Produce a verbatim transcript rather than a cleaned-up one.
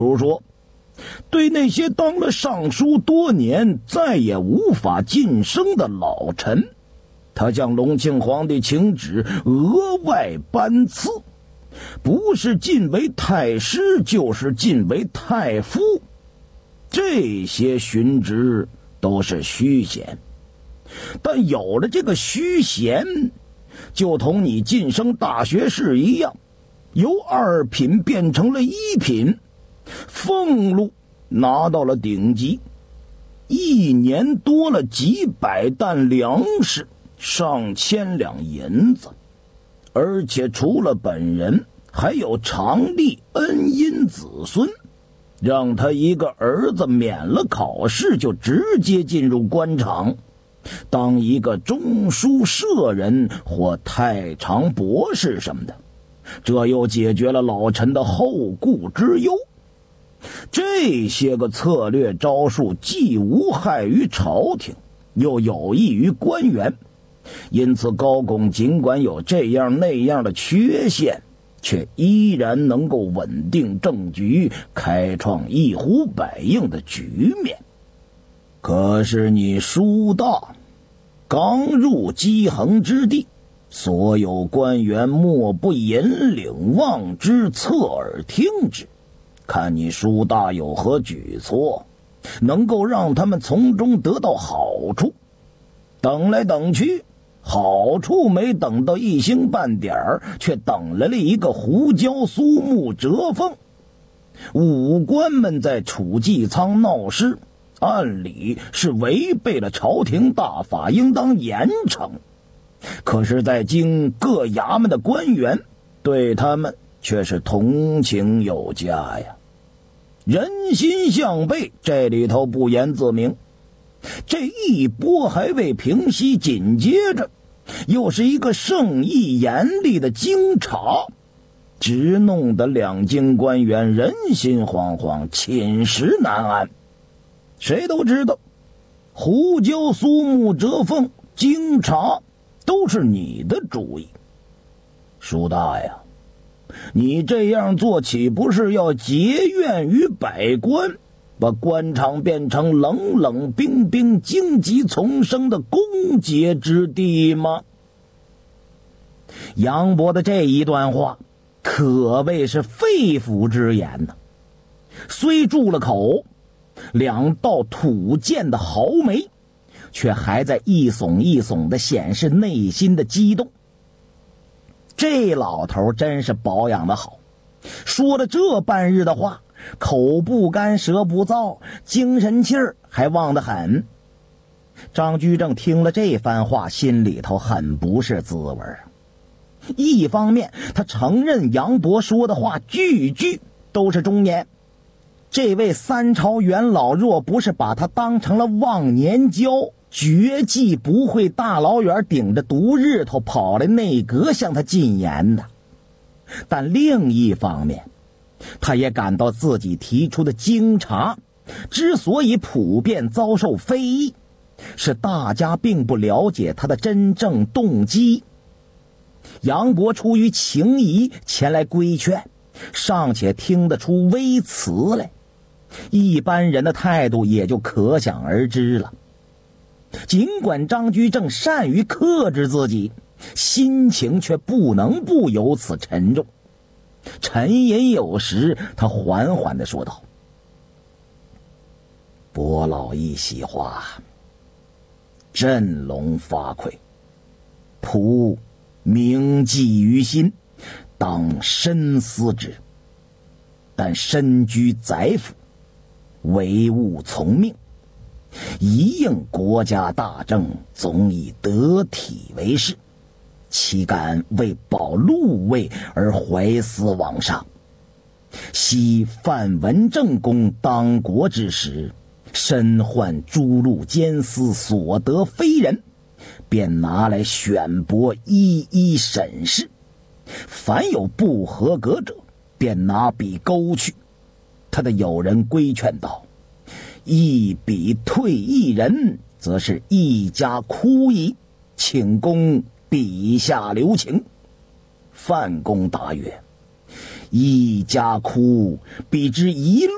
如说，对那些当了尚书多年再也无法晋升的老臣，他向隆庆皇帝请旨额外颁赐，不是晋为太师就是晋为太傅，这些勋职都是虚衔。但有了这个虚衔，就同你晋升大学士一样，由二品变成了一品，俸禄拿到了顶级，一年多了几百担粮食，上千两银子，而且除了本人，还有常立恩荫子孙，让他一个儿子免了考试就直接进入官场，当一个中书舍人或太常博士什么的，这又解决了老臣的后顾之忧。这些个策略招数既无害于朝廷，又有益于官员，因此高拱尽管有这样那样的缺陷，却依然能够稳定政局，开创一呼百应的局面。可是你苏大刚入基衡之地，所有官员莫不引领望之，侧耳听之，看你苏大有何举措，能够让他们从中得到好处。等来等去，好处没等到一星半点儿，却等来了一个胡椒苏木折凤。武官们在储济仓闹事，按理是违背了朝廷大法，应当严惩。可是在京各衙门的官员对他们却是同情有加呀。人心向背，这里头不言自明。这一波还未平息，紧接着又是一个圣意严厉的京察，直弄得两京官员人心惶惶，寝食难安。谁都知道胡椒苏木折凤京察都是你的主意，苏大呀，你这样做岂不是要结怨于百官，把官场变成冷冷冰冰荆棘丛生的攻讦之地吗？杨博的这一段话可谓是肺腑之言呢、啊。虽住了口，两道吐剑的豪眉却还在一耸一耸地显示内心的激动。这老头真是保养得好，说了这半日的话，口不干舌不燥，精神气儿还旺得很。张居正听了这番话，心里头很不是滋味啊。一方面他承认杨博说的话句句都是忠言，这位三朝元老若不是把他当成了忘年交，绝技不会大老远顶着毒日头跑来内阁向他进言的。但另一方面，他也感到自己提出的京察之所以普遍遭受非议，是大家并不了解他的真正动机。杨博出于情谊前来规劝，尚且听得出微词来，一般人的态度也就可想而知了。尽管张居正善于克制自己，心情却不能不由此沉重。沉吟有时，他缓缓地说道：伯老一席话，振聋发聩，仆铭记于心，当深思之。但身居宰府，唯务从命，一应国家大政，总以得体为事，岂敢为保禄位而怀思罔上？昔范文正公当国之时，身患诸路监司所得非人，便拿来选驳，一一审视，凡有不合格者，便拿笔勾去。他的友人规劝道：一笔退一人，则是一家哭矣，请公笔下留情。范公答曰：一家哭，比之一